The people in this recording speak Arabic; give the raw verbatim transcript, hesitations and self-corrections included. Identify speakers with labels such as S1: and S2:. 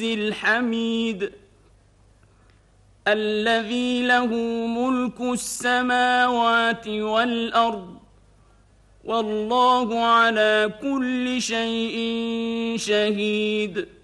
S1: الحميد الذي له ملك السماوات والأرض والله على كل شيء شهيد.